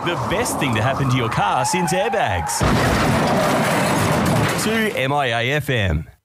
The best thing to happen to your car since airbags. To MIA FM.